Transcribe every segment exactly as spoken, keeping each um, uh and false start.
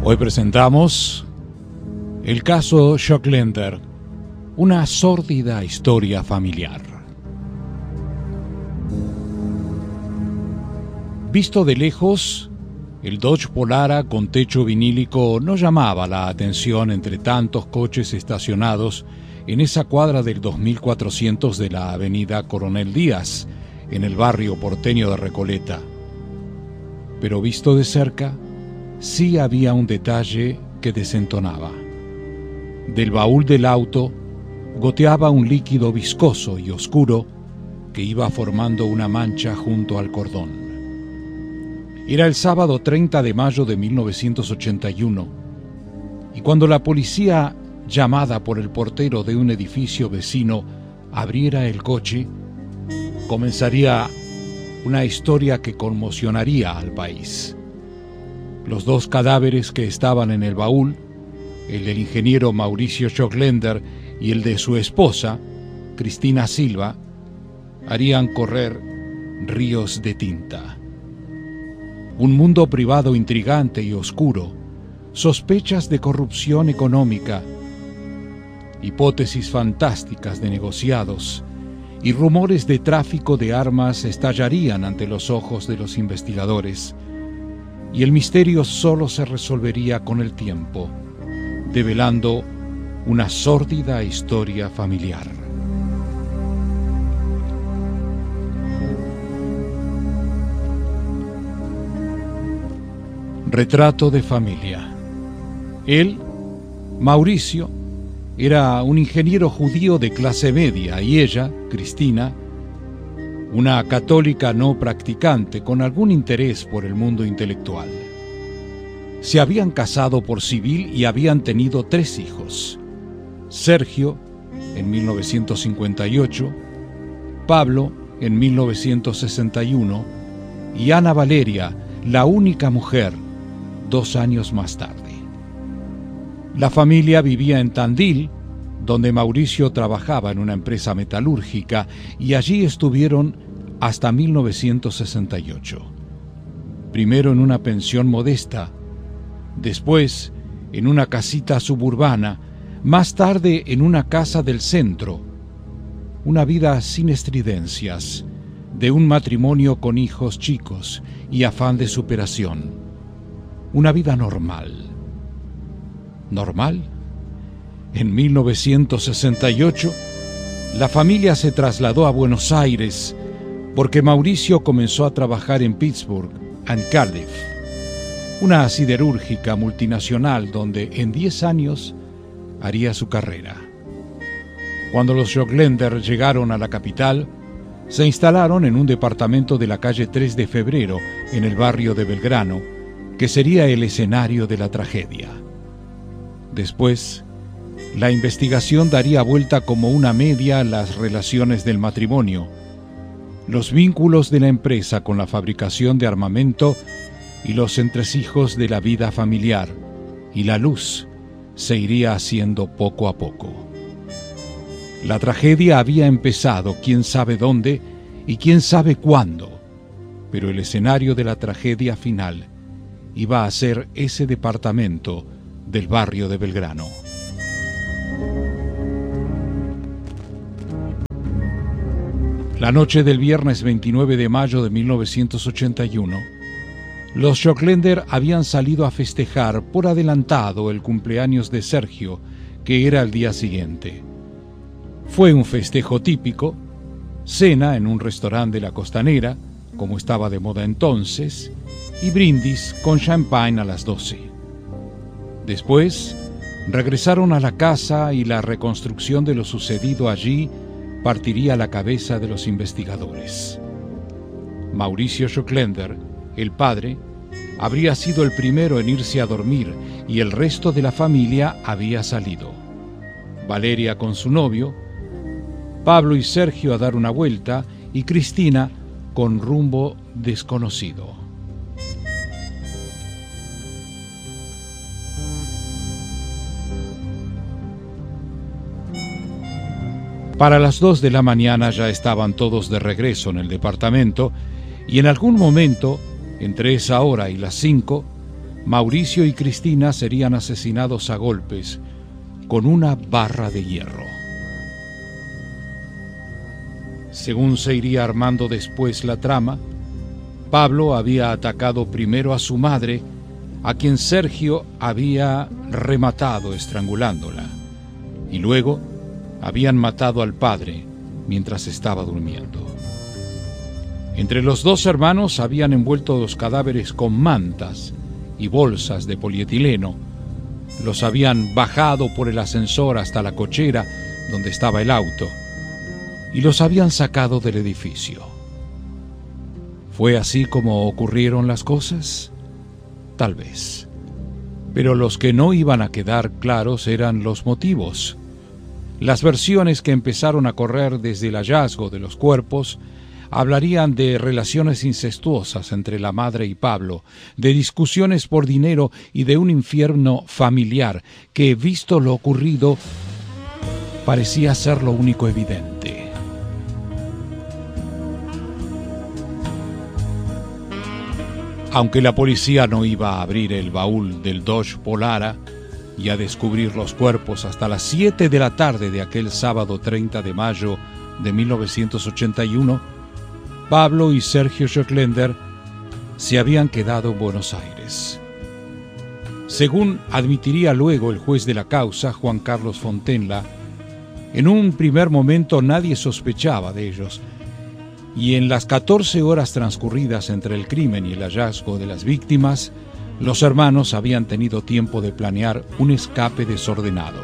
Hoy presentamos el caso Schockländer, una sórdida historia familiar. Visto de lejos, el Dodge Polara con techo vinílico no llamaba la atención entre tantos coches estacionados en esa cuadra del dos mil cuatrocientos de la avenida Coronel Díaz, en el barrio porteño de Recoleta. Pero visto de cerca, sí había un detalle que desentonaba. Del baúl del auto goteaba un líquido viscoso y oscuro que iba formando una mancha junto al cordón. Era el sábado treinta de mayo de mil novecientos ochenta y uno, y cuando la policía, llamada por el portero de un edificio vecino, abriera el coche, comenzaría una historia que conmocionaría al país. Los dos cadáveres que estaban en el baúl, el del ingeniero Mauricio Schockländer y el de su esposa, Cristina Silva, harían correr ríos de tinta. Un mundo privado intrigante y oscuro, sospechas de corrupción económica, hipótesis fantásticas de negociados y rumores de tráfico de armas estallarían ante los ojos de los investigadores, y el misterio solo se resolvería con el tiempo, develando una sórdida historia familiar. Retrato de familia. Él, Mauricio, era un ingeniero judío de clase media y ella, Cristina, una católica no practicante con algún interés por el mundo intelectual. Se habían casado por civil y habían tenido tres hijos: Sergio en mil novecientos cincuenta y ocho, Pablo en mil novecientos sesenta y uno y Ana Valeria, la única mujer, dos años más tarde. La familia vivía en Tandil, donde Mauricio trabajaba en una empresa metalúrgica, y allí estuvieron hasta mil novecientos sesenta y ocho. Primero en una pensión modesta, después en una casita suburbana, más tarde en una casa del centro. Una vida sin estridencias, de un matrimonio con hijos chicos y afán de superación. Una vida normal. ¿Normal? En mil novecientos sesenta y ocho, la familia se trasladó a Buenos Aires porque Mauricio comenzó a trabajar en Pittsburgh and Cardiff, una siderúrgica multinacional donde en diez años haría su carrera. Cuando los Schockländer llegaron a la capital, se instalaron en un departamento de la calle tres de febrero, en el barrio de Belgrano, que sería el escenario de la tragedia. Después, la investigación daría vuelta como una media a las relaciones del matrimonio, los vínculos de la empresa con la fabricación de armamento y los entresijos de la vida familiar, y la luz se iría haciendo poco a poco. La tragedia había empezado, quién sabe dónde y quién sabe cuándo, pero el escenario de la tragedia final iba a ser ese departamento del barrio de Belgrano. La noche del viernes veintinueve de mayo de mil novecientos ochenta y uno, los Schockländer habían salido a festejar por adelantado el cumpleaños de Sergio, que era el día siguiente. Fue un festejo típico, cena en un restaurante de la Costanera, como estaba de moda entonces, y brindis con champán a las doce. Después, regresaron a la casa y la reconstrucción de lo sucedido allí partiría la cabeza de los investigadores. Mauricio Schockländer, el padre, habría sido el primero en irse a dormir y el resto de la familia había salido. Valeria con su novio, Pablo y Sergio a dar una vuelta y Cristina con rumbo desconocido. Para las dos de la mañana ya estaban todos de regreso en el departamento y en algún momento, entre esa hora y las cinco, Mauricio y Cristina serían asesinados a golpes con una barra de hierro. Según se iría armando después la trama, Pablo había atacado primero a su madre, a quien Sergio había rematado estrangulándola, y luego habían matado al padre mientras estaba durmiendo. Entre los dos hermanos habían envuelto los cadáveres con mantas y bolsas de polietileno, los habían bajado por el ascensor hasta la cochera donde estaba el auto y los habían sacado del edificio. ¿Fue así como ocurrieron las cosas? Tal vez. Pero los que no iban a quedar claros eran los motivos. Las versiones que empezaron a correr desde el hallazgo de los cuerpos hablarían de relaciones incestuosas entre la madre y Pablo, de discusiones por dinero y de un infierno familiar que, visto lo ocurrido, parecía ser lo único evidente. Aunque la policía no iba a abrir el baúl del Dodge Polara y a descubrir los cuerpos hasta las siete de la tarde de aquel sábado treinta de mayo de mil novecientos ochenta y uno, Pablo y Sergio Schoettländer se habían quedado en Buenos Aires. Según admitiría luego el juez de la causa, Juan Carlos Fontenla, en un primer momento nadie sospechaba de ellos, y en las catorce horas transcurridas entre el crimen y el hallazgo de las víctimas, los hermanos habían tenido tiempo de planear un escape desordenado.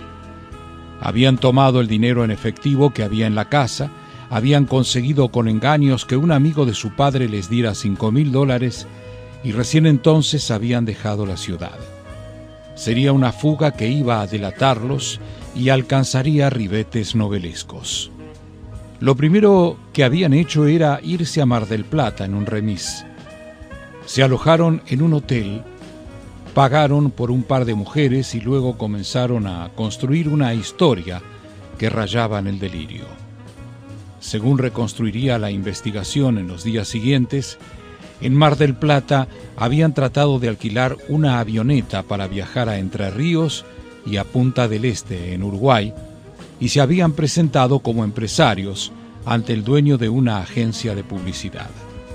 Habían tomado el dinero en efectivo que había en la casa, habían conseguido con engaños que un amigo de su padre les diera cinco mil dólares y recién entonces habían dejado la ciudad. Sería una fuga que iba a delatarlos y alcanzaría ribetes novelescos. Lo primero que habían hecho era irse a Mar del Plata en un remis. Se alojaron en un hotel, pagaron por un par de mujeres y luego comenzaron a construir una historia que rayaba en el delirio. Según reconstruiría la investigación en los días siguientes, en Mar del Plata habían tratado de alquilar una avioneta para viajar a Entre Ríos y a Punta del Este, en Uruguay, y se habían presentado como empresarios ante el dueño de una agencia de publicidad.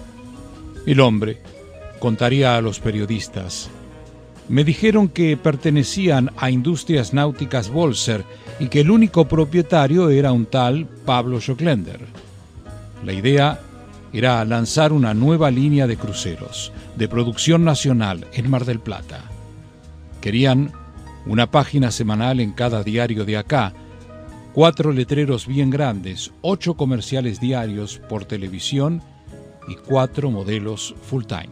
El hombre contaría a los periodistas: me dijeron que pertenecían a Industrias Náuticas Bolser y que el único propietario era un tal Pablo Schoettländer. La idea era lanzar una nueva línea de cruceros de producción nacional en Mar del Plata. Querían una página semanal en cada diario de acá, cuatro letreros bien grandes, ocho comerciales diarios por televisión y cuatro modelos full time.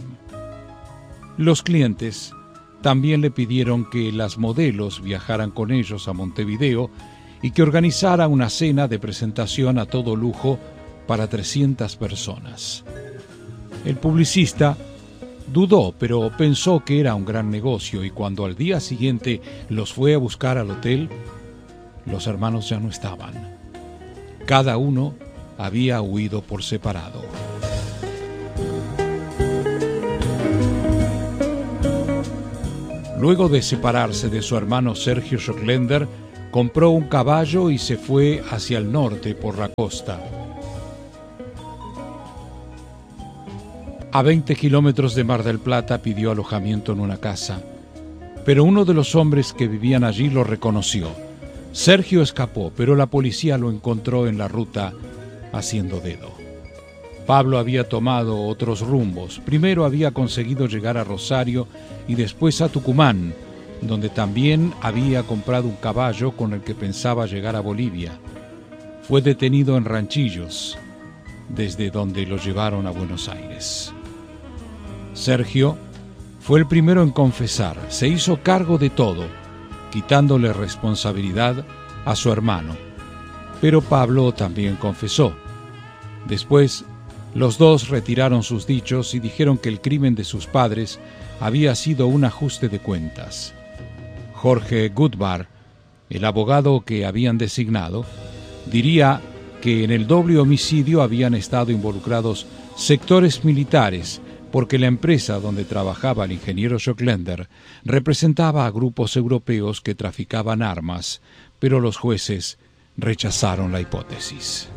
Los clientes también le pidieron que las modelos viajaran con ellos a Montevideo y que organizara una cena de presentación a todo lujo para trescientas personas. El publicista dudó, pero pensó que era un gran negocio, y cuando al día siguiente los fue a buscar al hotel, los hermanos ya no estaban. Cada uno había huido por separado. Luego de separarse de su hermano Sergio Schoettländer, compró un caballo y se fue hacia el norte por la costa. A veinte kilómetros de Mar del Plata pidió alojamiento en una casa, pero uno de los hombres que vivían allí lo reconoció. Sergio escapó, pero la policía lo encontró en la ruta haciendo dedo. Pablo había tomado otros rumbos. Primero había conseguido llegar a Rosario y después a Tucumán, donde también había comprado un caballo con el que pensaba llegar a Bolivia. Fue detenido en Ranchillos, desde donde lo llevaron a Buenos Aires. Sergio fue el primero en confesar, se hizo cargo de todo, quitándole responsabilidad a su hermano. Pero Pablo también confesó. Después, los dos retiraron sus dichos y dijeron que el crimen de sus padres había sido un ajuste de cuentas. Jorge Gutbar, el abogado que habían designado, diría que en el doble homicidio habían estado involucrados sectores militares porque la empresa donde trabajaba el ingeniero Joclender representaba a grupos europeos que traficaban armas, pero los jueces rechazaron la hipótesis.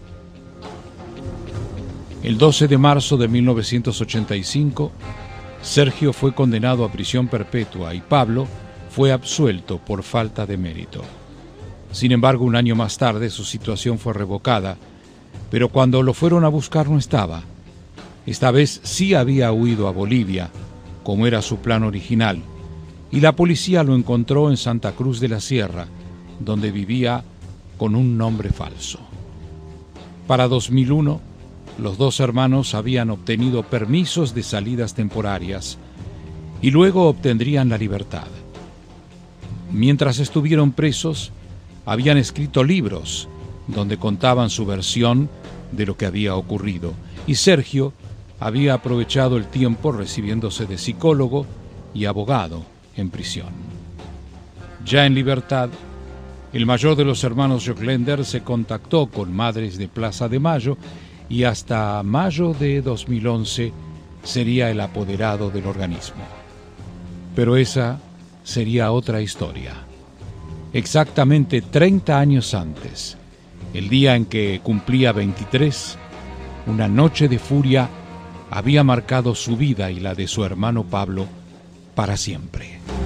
El doce de marzo de mil novecientos ochenta y cinco, Sergio fue condenado a prisión perpetua y Pablo fue absuelto por falta de mérito. Sin embargo, un año más tarde su situación fue revocada, pero cuando lo fueron a buscar no estaba. Esta vez sí había huido a Bolivia, como era su plan original, y la policía lo encontró en Santa Cruz de la Sierra, donde vivía con un nombre falso. Para dos mil uno, los dos hermanos habían obtenido permisos de salidas temporarias y luego obtendrían la libertad. Mientras estuvieron presos, habían escrito libros donde contaban su versión de lo que había ocurrido, y Sergio había aprovechado el tiempo recibiéndose de psicólogo y abogado en prisión. Ya en libertad, el mayor de los hermanos Joclender se contactó con Madres de Plaza de Mayo y hasta mayo de dos mil once sería el apoderado del organismo. Pero esa sería otra historia. Exactamente treinta años antes, el día en que cumplía veintitrés, una noche de furia había marcado su vida y la de su hermano Pablo para siempre.